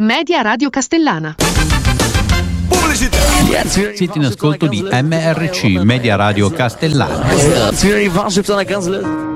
Media Radio Castellana. Pubblicità. Siete in ascolto di MRC Media Radio Castellana. Signori, was op zijn kans.